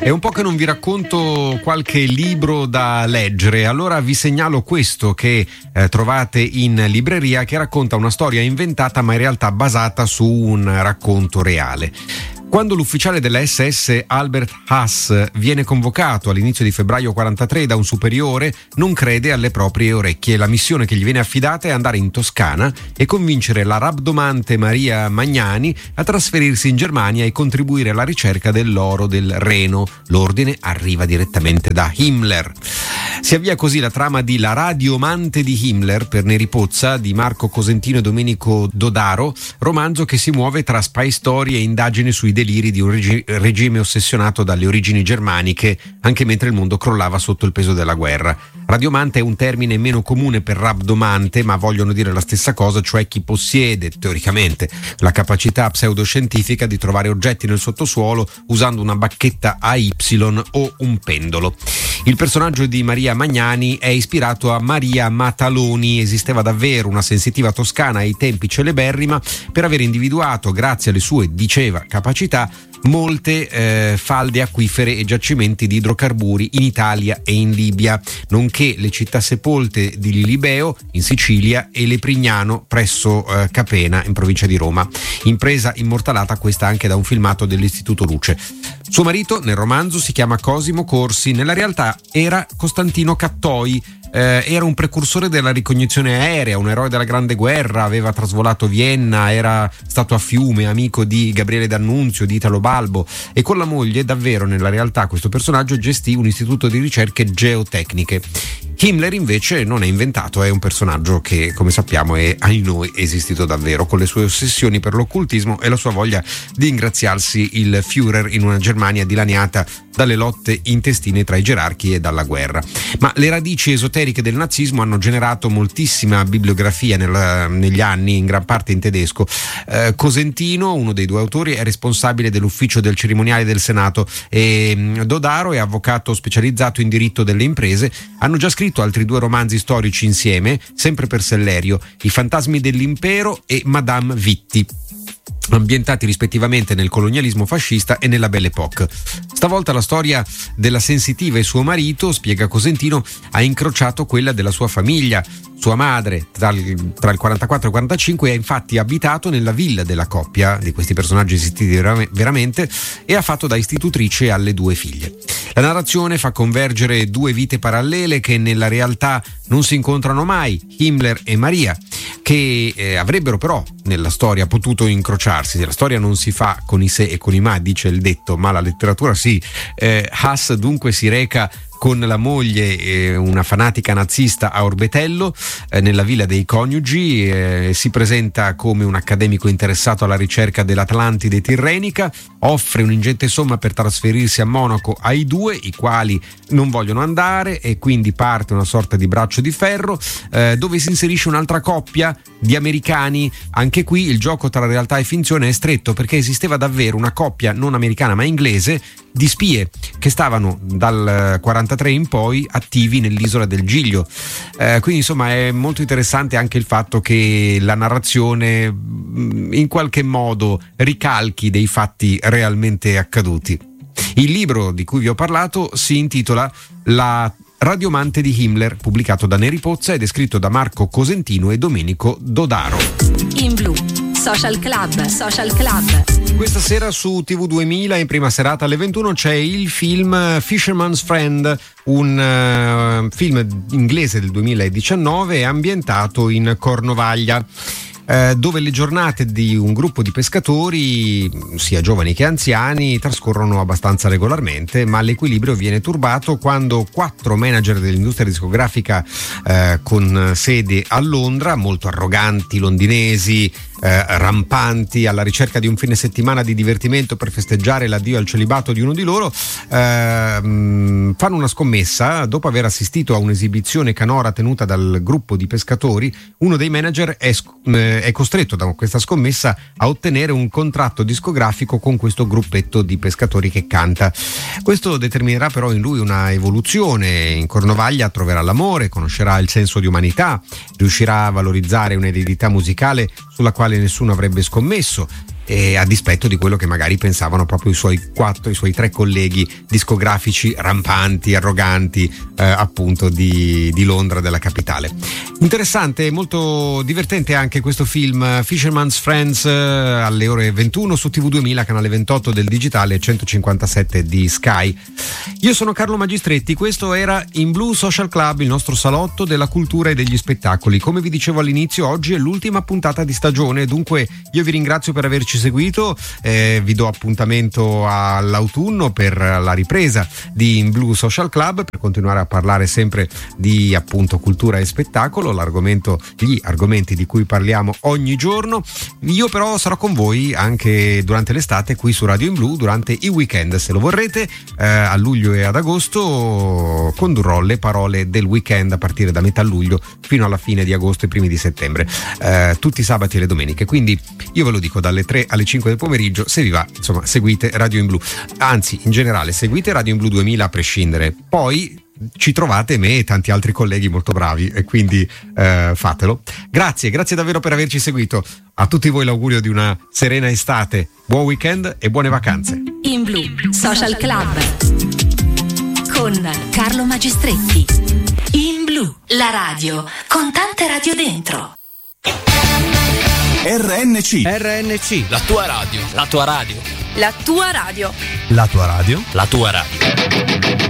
È un po' che non vi racconto qualche libro da leggere, allora vi segnalo questo che trovate in libreria, che racconta una storia inventata ma in realtà basata su un racconto reale. Quando l'ufficiale della SS Albert Haas viene convocato all'inizio di febbraio 43 da un superiore, non crede alle proprie orecchie. La missione che gli viene affidata è andare in Toscana e convincere la rabdomante Maria Magnani a trasferirsi in Germania e contribuire alla ricerca dell'oro del Reno. L'ordine arriva direttamente da Himmler. Si avvia così la trama di La radiomante di Himmler per Neri Pozza di Marco Cosentino e Domenico Dodaro, romanzo che si muove tra spy story e indagini sui deliri di un regime ossessionato dalle origini germaniche, anche mentre il mondo crollava sotto il peso della guerra. Radiomante è un termine meno comune per rabdomante, ma vogliono dire la stessa cosa, cioè chi possiede, teoricamente, la capacità pseudoscientifica di trovare oggetti nel sottosuolo usando una bacchetta a Y o un pendolo. Il personaggio di Maria Magnani è ispirato a Maria Mataloni. Esisteva davvero una sensitiva toscana ai tempi celeberrima per aver individuato, grazie alle sue, diceva, capacità, molte falde acquifere e giacimenti di idrocarburi in Italia e in Libia, nonché le città sepolte di Lilibeo in Sicilia e Leprignano presso Capena in provincia di Roma. Impresa immortalata questa anche da un filmato dell'Istituto Luce. Suo marito nel romanzo si chiama Cosimo Corsi, nella realtà era Costantino Cattoi. Era un precursore della ricognizione aerea, un eroe della Grande Guerra, aveva trasvolato Vienna, era stato a Fiume, amico di Gabriele D'Annunzio, di Italo Balbo, e con la moglie davvero nella realtà questo personaggio gestì un istituto di ricerche geotecniche. Himmler invece non è inventato, è un personaggio che, come sappiamo, è ai noi esistito davvero, con le sue ossessioni per l'occultismo e la sua voglia di ingraziarsi il Führer in una Germania dilaniata dalle lotte intestine tra i gerarchi e dalla guerra. Ma le radici esoteriche del nazismo hanno generato moltissima bibliografia negli anni, in gran parte in tedesco. Cosentino, uno dei due autori, è responsabile dell'ufficio del cerimoniale del Senato e Dodaro è avvocato specializzato in diritto delle imprese. Hanno già scritto altri due romanzi storici insieme, sempre per Sellerio, I fantasmi dell'impero e Madame Vitti, ambientati rispettivamente nel colonialismo fascista e nella Belle Époque. Stavolta la storia della sensitiva e suo marito, spiega Cosentino, ha incrociato quella della sua famiglia. Sua madre tra il 44 e il 45 ha infatti abitato nella villa della coppia di questi personaggi esistiti veramente e ha fatto da istitutrice alle due figlie. La narrazione fa convergere due vite parallele che nella realtà non si incontrano mai, Himmler e Maria, che avrebbero però nella storia potuto incrociarsi. La storia non si fa con i se e con i ma, dice il detto, ma la letteratura sì. Haas dunque si reca con la moglie, una fanatica nazista, a Orbetello, nella villa dei coniugi. Si presenta come un accademico interessato alla ricerca dell'Atlantide tirrenica, offre un'ingente somma per trasferirsi a Monaco ai due, i quali non vogliono andare, e quindi parte una sorta di braccio di ferro dove si inserisce un'altra coppia di americani. Anche qui il gioco tra realtà e finzione è stretto, perché esisteva davvero una coppia non americana ma inglese di spie che stavano dal 43 in poi attivi nell'isola del Giglio. Quindi insomma è molto interessante anche il fatto che la narrazione in qualche modo ricalchi dei fatti realmente accaduti. Il libro di cui vi ho parlato si intitola La radiomante di Himmler, pubblicato da Neri Pozza ed è scritto da Marco Cosentino e Domenico Dodaro. In Blu, Social Club. Questa sera su TV 2000 in prima serata alle 21 c'è il film Fisherman's Friend, un film inglese del 2019 ambientato in Cornovaglia, dove le giornate di un gruppo di pescatori, sia giovani che anziani, trascorrono abbastanza regolarmente, ma l'equilibrio viene turbato quando 4 manager dell'industria discografica con sede a Londra, molto arroganti londinesi, rampanti alla ricerca di un fine settimana di divertimento per festeggiare l'addio al celibato di uno di loro, fanno una scommessa. Dopo aver assistito a un'esibizione canora tenuta dal gruppo di pescatori, uno dei manager è costretto da questa scommessa a ottenere un contratto discografico con questo gruppetto di pescatori che canta. Questo determinerà però in lui una evoluzione. In Cornovaglia troverà l'amore, conoscerà il senso di umanità, riuscirà a valorizzare un'eredità musicale sulla quale nessuno avrebbe scommesso, a dispetto di quello che magari pensavano proprio i suoi 3 colleghi discografici rampanti, arroganti, appunto di Londra, della capitale. Interessante e molto divertente anche questo film Fisherman's Friends, alle ore 21 su TV2000, canale 28 del digitale, 157 di Sky. Io sono Carlo Magistretti, questo era In Blue Social Club, il nostro salotto della cultura e degli spettacoli. Come vi dicevo all'inizio, oggi è l'ultima puntata di stagione, dunque io vi ringrazio per averci seguito, vi do appuntamento all'autunno per la ripresa di In Blue Social Club, per continuare a parlare sempre di appunto cultura e spettacolo, gli argomenti di cui parliamo ogni giorno. Io però sarò con voi anche durante l'estate qui su Radio In Blue, durante i weekend, se lo vorrete. A luglio e ad agosto condurrò le parole del weekend a partire da metà luglio fino alla fine di agosto e primi di settembre, tutti i sabati e le domeniche, quindi io ve lo dico, dalle 3 alle 5 del pomeriggio, se vi va, insomma, seguite Radio In Blue, anzi in generale seguite Radio In Blue 2000 a prescindere, poi ci trovate me e tanti altri colleghi molto bravi e quindi fatelo. Grazie davvero per averci seguito. A tutti voi l'augurio di una serena estate, buon weekend e buone vacanze. In Blue Social Club con Carlo Magistretti. In Blue, la radio con tante radio dentro. RNC, la tua radio. La tua radio. La tua radio.